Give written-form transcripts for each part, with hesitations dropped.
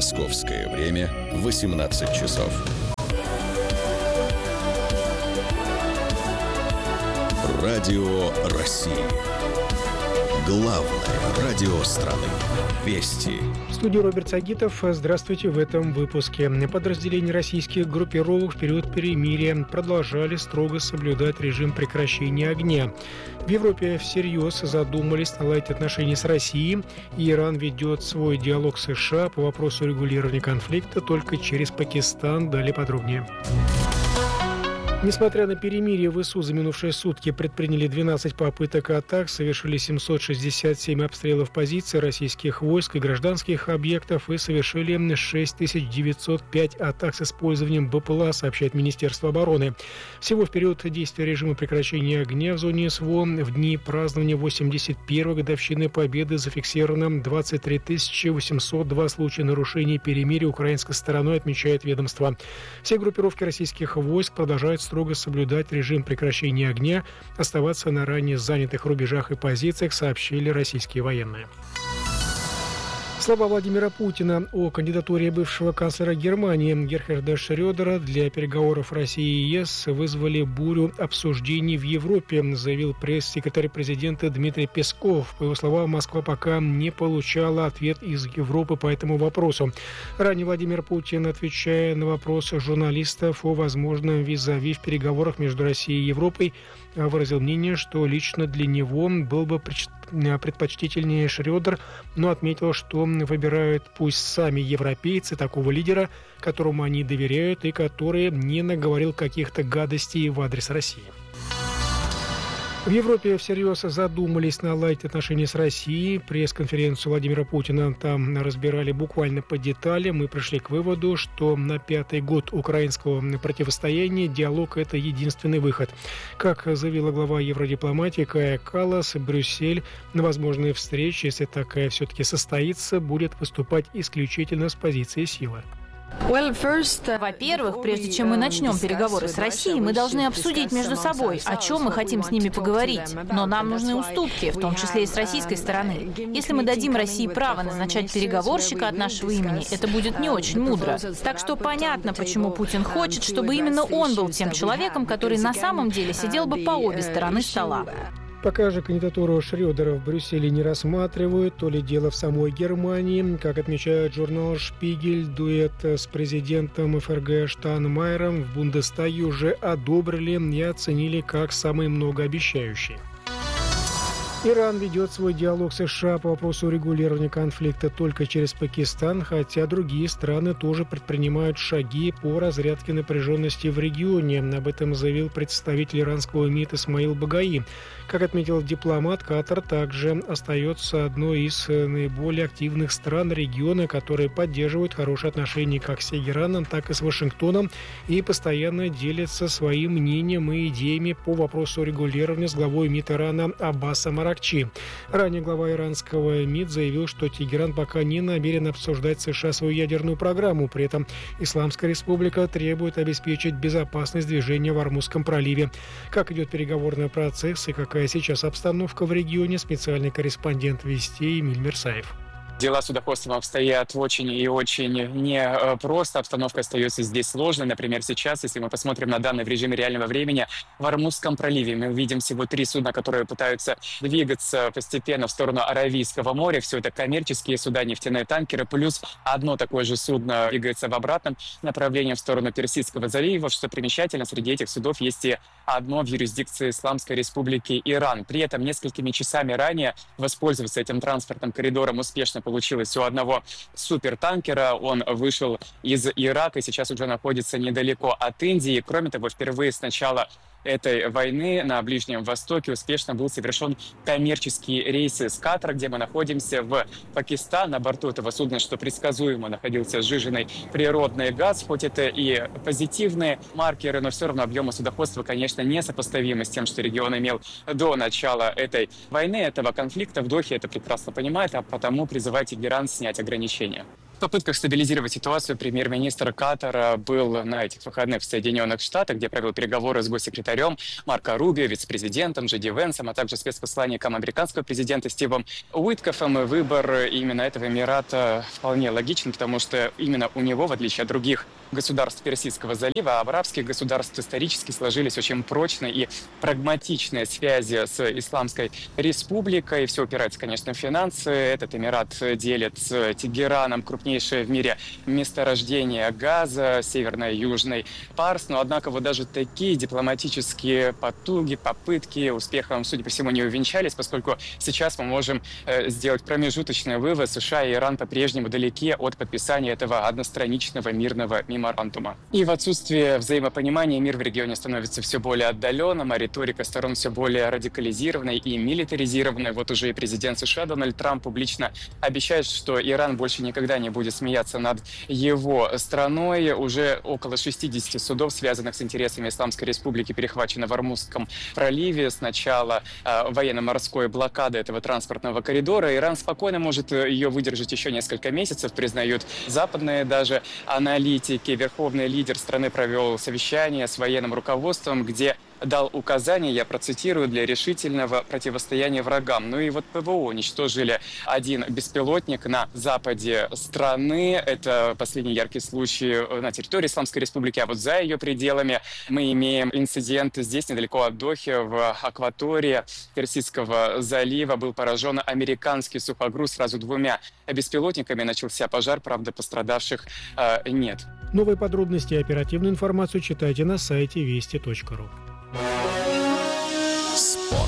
Московское время 18 часов. Радио России. Главное радио страны. Вести. В студии Роберт Сагитов. Здравствуйте. В этом выпуске. Подразделения российских группировок в период перемирия продолжали строго соблюдать режим прекращения огня. В Европе всерьез задумались наладить отношения с Россией. Иран ведет свой диалог с США по вопросу регулирования конфликта только через Пакистан. Далее подробнее. Несмотря на перемирие, ВСУ за минувшие сутки предприняли 12 попыток атак, совершили 767 обстрелов позиций российских войск и гражданских объектов и совершили 6905 атак с использованием БПЛА, сообщает Министерство обороны. Всего в период действия режима прекращения огня в зоне СВО в дни празднования 81-й годовщины Победы зафиксировано 23 802 случая нарушений перемирия украинской стороной, отмечает ведомство. Все группировки российских войск продолжают строго соблюдать режим прекращения огня, оставаться на ранее занятых рубежах и позициях, сообщили российские военные. Слова Владимира Путина о кандидатуре бывшего канцлера Германии Герхарда Шрёдера для переговоров России и ЕС вызвали бурю обсуждений в Европе, заявил пресс-секретарь президента Дмитрий Песков. По его словам, Москва пока не получала ответ из Европы по этому вопросу. Ранее Владимир Путин, отвечая на вопросы журналистов о возможном визави в переговорах между Россией и Европой, выразил мнение, что лично для него был бы предпочтительнее Шрёдер, но отметил, что выбирают пусть сами европейцы такого лидера, которому они доверяют и который не наговорил каких-то гадостей в адрес России. В Европе всерьез задумались наладить отношения с Россией. Пресс-конференцию Владимира Путина там разбирали буквально по деталям. Мы пришли к выводу, что на 5-й год украинского противостояния диалог – это единственный выход. Как заявила глава евродипломатии Кая Каллас, Брюссель на возможные встречи, если такая все-таки состоится, будет выступать исключительно с позиции силы. Во-первых, прежде чем мы начнем переговоры с Россией, мы должны обсудить между собой, о чем мы хотим с ними поговорить. Но нам нужны уступки, в том числе и с российской стороны. Если мы дадим России право назначать переговорщика от нашего имени, это будет не очень мудро. Так что понятно, почему Путин хочет, чтобы именно он был тем человеком, который на самом деле сидел бы по обе стороны стола. Пока же кандидатуру Шрёдера в Брюсселе не рассматривают, то ли дело в самой Германии. Как отмечает журнал «Шпигель», дуэт с президентом ФРГ Штайнмайером в Бундестаге уже одобрили и оценили как самый многообещающий. Иран ведет свой диалог с США по вопросу регулирования конфликта только через Пакистан, хотя другие страны тоже предпринимают шаги по разрядке напряженности в регионе. Об этом заявил представитель иранского МИД Исмаил Багаи. Как отметил дипломат, Катар также остается одной из наиболее активных стран региона, которые поддерживают хорошие отношения как с Тегераном, так и с Вашингтоном и постоянно делятся своим мнением и идеями по вопросу регулирования с главой МИД Ирана Аббасом Аракчи. Ранее глава иранского МИД заявил, что Тегеран пока не намерен обсуждать с США свою ядерную программу. При этом Исламская республика требует обеспечить безопасность движения в Ормузском проливе. Как идет переговорный процесс и какая сейчас обстановка в регионе, специальный корреспондент Вестей Эмиль Мерсаев. Дела судоходством обстоят очень и очень непросто. Обстановка остается здесь сложной. Например, сейчас, если мы посмотрим на данные в режиме реального времени, в Ормузском проливе мы видим всего 3 судна, которые пытаются двигаться постепенно в сторону Аравийского моря. Все это коммерческие суда, нефтяные танкеры, плюс одно такое же судно двигается в обратном направлении в сторону Персидского залива. Что примечательно, среди этих судов есть и одно в юрисдикции Исламской республики Иран. При этом несколькими часами ранее воспользоваться этим транспортным коридором успешно получилось у одного супертанкера. Он вышел из Ирака и сейчас уже находится недалеко от Индии. Кроме того, впервые с начала этой войны на Ближнем Востоке успешно был совершен коммерческий рейс из Катара, где мы находимся, в Пакистан. На борту этого судна, что предсказуемо, находился сжиженный природный газ. Хоть это и позитивные маркеры, но все равно объемы судоходства, конечно, несопоставимы с тем, что регион имел до начала этой войны, этого конфликта. В Дохе это прекрасно понимает, а потому призывает Тегеран снять ограничения. В попытках стабилизировать ситуацию премьер-министр Катара был на этих выходных в Соединенных Штатах, где провел переговоры с госсекретарем Марко Рубио, вице-президентом Джей Ди Венсом, а также спецпосланником американского президента Стивом Уиткоффом. И выбор именно этого эмирата вполне логичен, потому что именно у него, в отличие от других государств Персидского залива, арабских государств исторически сложились очень прочные и прагматичные связи с Исламской республикой. Все упирается, конечно, в финансы. Этот эмират делит с Тегераном крупнейшее в мире месторождение газа, северный и южный Парс. Но, однако, вот даже такие дипломатические потуги, попытки успехом, судя по всему, не увенчались, поскольку сейчас мы можем сделать промежуточный вывод: США и Иран по-прежнему далеки от подписания этого одностраничного мирного меморандума. И в отсутствие взаимопонимания мир в регионе становится все более отдаленным, а риторика сторон все более радикализированной и милитаризированной. Вот уже и президент США Дональд Трамп публично обещает, что Иран больше никогда не будет смеяться над его страной. Уже около 60 судов, связанных с интересами Исламской республики, перехвачено в Ормузском проливе с начала военно-морской блокады этого транспортного коридора. Иран спокойно может ее выдержать еще несколько месяцев, признают западные даже аналитики. Верховный лидер страны провел совещание с военным руководством, где дал указания, я процитирую, для решительного противостояния врагам. Ну и вот ПВО уничтожили один беспилотник на западе страны. Это последний яркий случай на территории Исламской республики, а вот за ее пределами мы имеем инцидент здесь, недалеко от Дохи, в акватории Персидского залива. Был поражен американский сухогруз сразу двумя беспилотниками. Начался пожар, правда, пострадавших нет. Новые подробности и оперативную информацию читайте на сайте вести.ру. Спорт.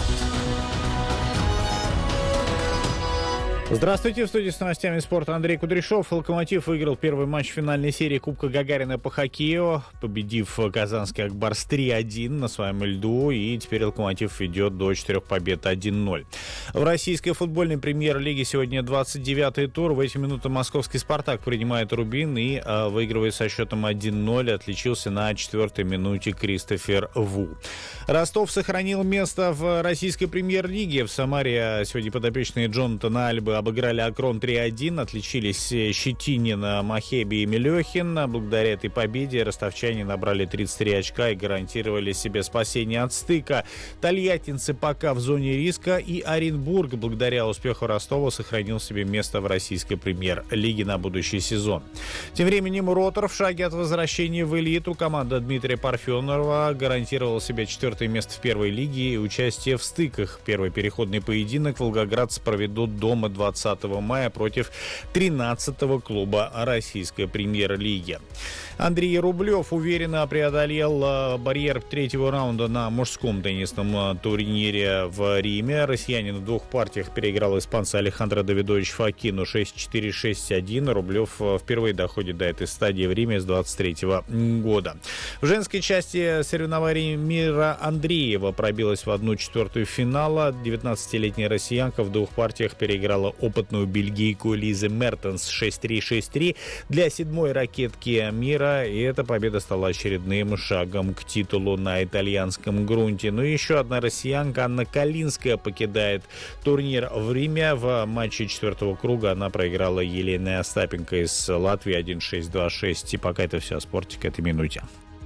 Здравствуйте, в студии с новостями спорта Андрей Кудряшов. «Локомотив» выиграл первый матч финальной серии Кубка Гагарина по хоккею, победив казанский «Акбарс» 3-1 на своем льду, и теперь «Локомотив» ведет до 4 побед 1-0. В российской футбольной премьер-лиге сегодня 29-й тур. В эти минуты московский «Спартак» принимает «Рубин» и выигрывает со счетом 1-0. Отличился на 4-й минуте Кристофер Ву. Ростов сохранил место в российской премьер-лиге. В Самаре сегодня подопечные Джонатана Альбы обыграли Акрон 3-1, отличились Щетинин, Махеби и Мелехин. Благодаря этой победе ростовчане набрали 33 очка и гарантировали себе спасение от стыка. Тольяттинцы пока в зоне риска, и Оренбург, благодаря успеху Ростова, сохранил себе место в российской премьер-лиге на будущий сезон. Тем временем Ротор в шаге от возвращения в элиту. Команда Дмитрия Парфенова гарантировала себе 4-е место в первой лиге и участие в стыках. Первый переходный поединок волгоградцы проведут дома 20 мая против 13-го клуба российской премьер-лиги. Андрей Рублев уверенно преодолел барьер третьего раунда на мужском теннисном турнире в Риме. Россиянин в двух партиях переиграл испанца Алехандро Давидовича Фокину 6-4, 6-1. Рублев впервые доходит до этой стадии в Риме с 23-го года. В женской части соревнований Мира Андреева пробилась в 1/4 финала. 19-летняя россиянка в двух партиях переиграла опытную бельгийку Лизе Мертенс 6-3, 6-3 для 7-й ракетки мира. И эта победа стала очередным шагом к титулу на итальянском грунте. Ну и еще одна россиянка Анна Калинская покидает турнир в Риме. В матче 4-го круга она проиграла Елене Остапенко из Латвии 1-6, 2-6. И пока это все о спорте к этой минуте.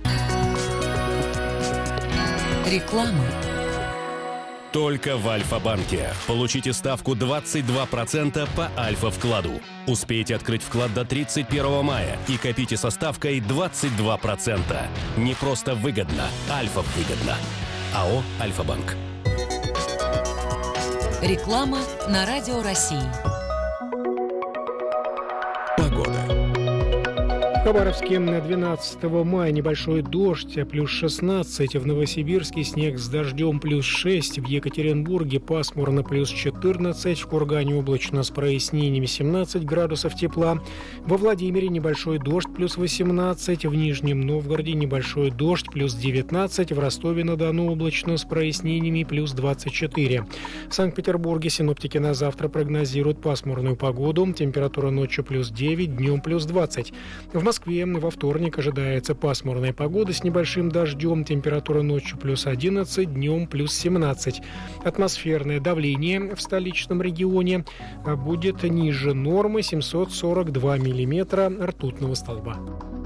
Реклама. Только в Альфа-банке. Получите ставку 22% по Альфа-вкладу. Успейте открыть вклад до 31 мая и копите со ставкой 22%. Не просто выгодно, Альфа-выгодно. АО «Альфа-банк». Реклама на Радио России. Погода. В Хабаровске на 12 мая небольшой дождь, плюс 16. В Новосибирске снег с дождем, плюс 6. В Екатеринбурге пасмурно, плюс 14. В Кургане облачно с прояснениями, 17 градусов тепла. Во Владимире небольшой дождь, плюс 18. В Нижнем Новгороде небольшой дождь, плюс 19. В Ростове-на-Дону облачно с прояснениями, плюс 24. В Санкт-Петербурге синоптики на завтра прогнозируют пасмурную погоду. Температура ночью плюс 9, днем плюс 20. В Москве Москве во вторник ожидается пасмурная погода с небольшим дождем. Температура ночью плюс 11, днем плюс 17. Атмосферное давление в столичном регионе будет ниже нормы 742 миллиметра ртутного столба.